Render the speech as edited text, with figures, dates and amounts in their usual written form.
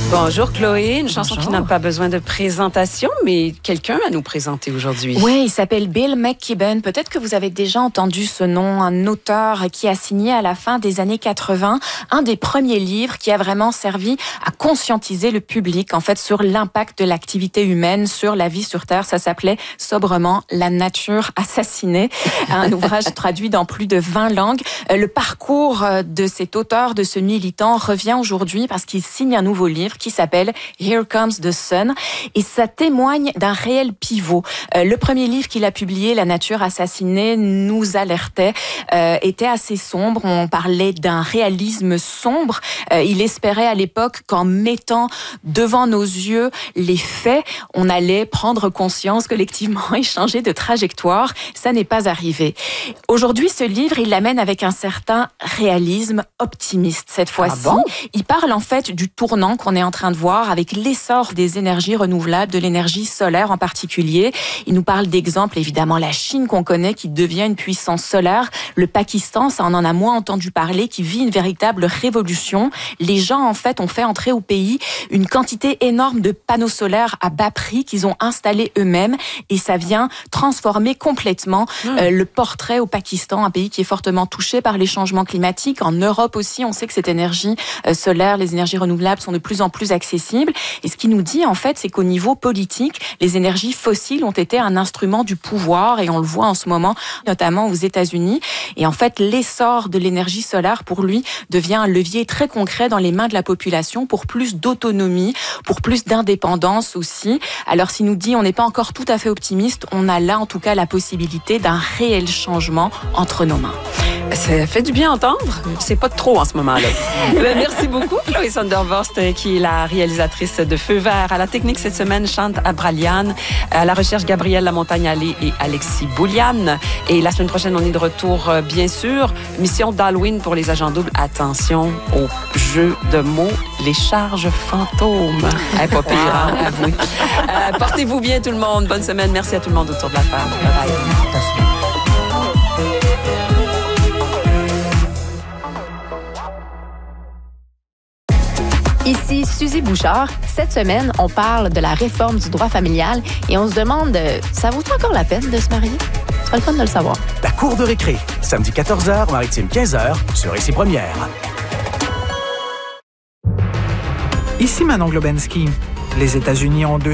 Bonjour Chloé, une chanson Bonjour. qui n'a pas besoin de présentation, mais quelqu'un à nous présenter aujourd'hui. Oui, il s'appelle Bill McKibben. Peut-être que vous avez déjà entendu ce nom, un auteur qui a signé à la fin des années 80 un des premiers livres qui a vraiment servi à conscientiser le public en fait sur l'impact de l'activité humaine sur la vie sur Terre. Ça s'appelait sobrement La nature assassinée, un ouvrage traduit dans plus de 20 langues. Le parcours de cet auteur, de ce militant revient aujourd'hui parce qu'il signe un nouveau livre qui s'appelle Here Comes the Sun et ça témoigne d'un réel pivot. Le premier livre qu'il a publié, La nature assassinée, nous alertait, était assez sombre. On parlait d'un réalisme sombre. Il espérait à l'époque qu'en mettant devant nos yeux les faits, on allait prendre conscience collectivement et changer de trajectoire. Ça n'est pas arrivé. Aujourd'hui, ce livre, il l'amène avec un certain réalisme optimiste cette fois-ci. Ah bon? Il parle en fait du tournant qu'on est en train de voir avec l'essor des énergies renouvelables, de l'énergie solaire en particulier. Il nous parle d'exemples, évidemment, la Chine qu'on connaît qui devient une puissance solaire. Le Pakistan, ça on en a moins entendu parler, qui vit une véritable révolution. Les gens, en fait, ont fait entrer au pays une quantité énorme de panneaux solaires à bas prix qu'ils ont installés eux-mêmes et ça vient transformer complètement le portrait au Pakistan, un pays qui est fortement touché par les changements climatiques. En Europe aussi, on sait que cette énergie solaire, les énergies renouvelables sont de plus en plus accessibles. Et ce qu'il nous dit, en fait, c'est qu'au niveau politique, les énergies fossiles ont été un instrument du pouvoir et on le voit en ce moment, notamment aux États-Unis. Et en fait, l'essor de l'énergie solaire, pour lui, devient un levier très concret dans les mains de la population pour plus d'autonomie, pour plus d'indépendance aussi. Alors, s'il nous dit on n'est pas encore tout à fait optimiste, on a là, en tout cas, la possibilité d'un réel changement entre nos mains. Ça fait du bien entendre. C'est pas trop en ce moment-là. Merci beaucoup, Chloé Sondervorst, qui est la réalisatrice de Feu vert. À la technique cette semaine, Chante Abralian. À la recherche, Gabrielle Lamontagne-Allé et Alexis Bouliane. Et la semaine prochaine, on est de retour, bien sûr. Mission d'Halloween pour les agents doubles. Attention au jeu de mots, les charges fantômes. Pas pire, hein, avouez. Portez-vous bien, tout le monde. Bonne semaine. Merci à tout le monde autour de la table. Bye bye. Ici Suzy Bouchard. Cette semaine, on parle de la réforme du droit familial et on se demande, ça vaut encore la peine de se marier? Ce serait le fun de le savoir. La cour de récré, samedi 14h, Maritime 15h, sur Ici Première. Ici Manon Globensky. Les États-Unis ont